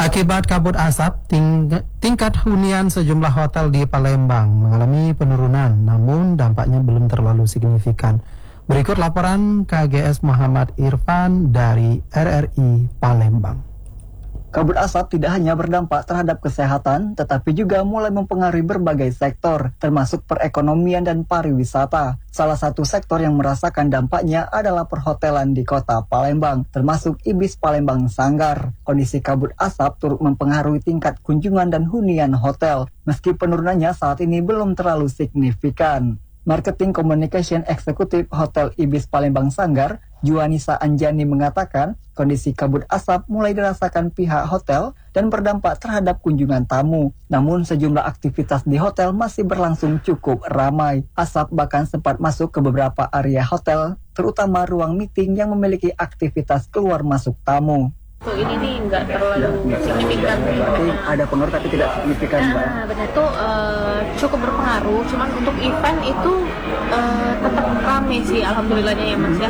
Akibat kabut asap, tingkat hunian sejumlah hotel di Palembang mengalami penurunan, namun dampaknya belum terlalu signifikan. Berikut laporan KGS Muhammad Irfan dari RRI Palembang. Kabut asap tidak hanya berdampak terhadap kesehatan, tetapi juga mulai mempengaruhi berbagai sektor, termasuk perekonomian dan pariwisata. Salah satu sektor yang merasakan dampaknya adalah perhotelan di kota Palembang, termasuk Ibis Palembang Sanggar. Kondisi kabut asap turut mempengaruhi tingkat kunjungan dan hunian hotel, meski penurunannya saat ini belum terlalu signifikan. Marketing Communication Eksekutif Hotel Ibis Palembang Sanggar, Juanisa Anjani mengatakan, kondisi kabut asap mulai dirasakan pihak hotel dan berdampak terhadap kunjungan tamu. Namun sejumlah aktivitas di hotel masih berlangsung cukup ramai. Asap bahkan sempat masuk ke beberapa area hotel, terutama ruang meeting yang memiliki aktivitas keluar masuk tamu. Tuh ini nih nggak terlalu signifikan. Berarti ada pengaruh tapi tidak signifikan, Mbak? Benar tuh cukup berpengaruh. Cuman untuk event itu tetap ramai sih, alhamdulillahnya ya Mas ya.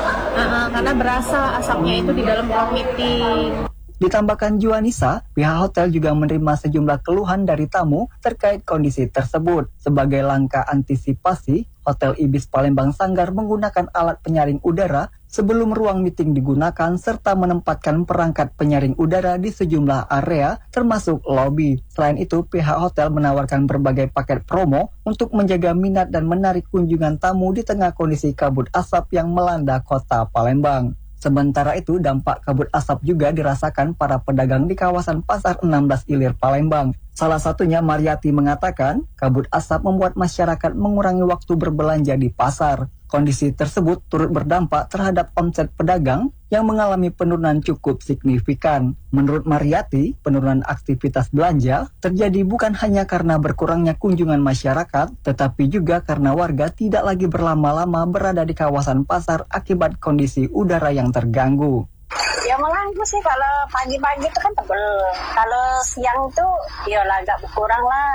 Karena berasa asapnya itu di dalam ruang meeting. Ditambahkan Juanisa, pihak hotel juga menerima sejumlah keluhan dari tamu terkait kondisi tersebut. Sebagai langkah antisipasi, Hotel Ibis Palembang Sanggar menggunakan alat penyaring udara sebelum ruang meeting digunakan serta menempatkan perangkat penyaring udara di sejumlah area termasuk lobi. Selain itu, pihak hotel menawarkan berbagai paket promo untuk menjaga minat dan menarik kunjungan tamu di tengah kondisi kabut asap yang melanda kota Palembang. Sementara itu, dampak kabut asap juga dirasakan para pedagang di kawasan Pasar 16 Ilir Palembang. Salah satunya Mariati mengatakan, kabut asap membuat masyarakat mengurangi waktu berbelanja di pasar. Kondisi tersebut turut berdampak terhadap omset pedagang yang mengalami penurunan cukup signifikan. Menurut Mariati, penurunan aktivitas belanja terjadi bukan hanya karena berkurangnya kunjungan masyarakat, tetapi juga karena warga tidak lagi berlama-lama berada di kawasan pasar akibat kondisi udara yang terganggu. Ya mengganggu sih, kalau pagi-pagi itu kan tebel. Kalau siang itu ya agak berkurang lah.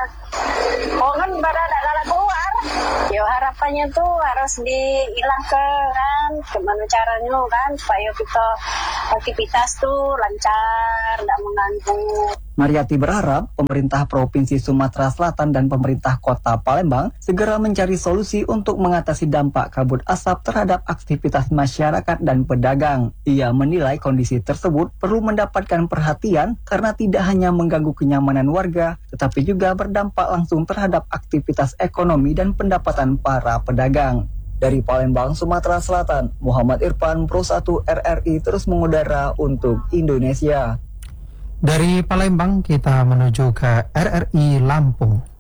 Oh kan pada ada keluar. Ya harapannya tuh harus dihilangkan kan. Gimana caranya kan supaya kita aktivitas tuh lancar, tidak mengganggu. Mariati berharap pemerintah Provinsi Sumatera Selatan dan pemerintah Kota Palembang segera mencari solusi untuk mengatasi dampak kabut asap terhadap aktivitas masyarakat dan pedagang. Ia menilai kondisi tersebut perlu mendapatkan perhatian karena tidak hanya mengganggu kenyamanan warga, tetapi juga berdampak langsung terhadap aktivitas ekonomi dan pendapatan para pedagang. Dari Palembang, Sumatera Selatan, Muhammad Irfan, Pro 1 RRI terus mengudara untuk Indonesia. Dari Palembang kita menuju ke RRI Lampung.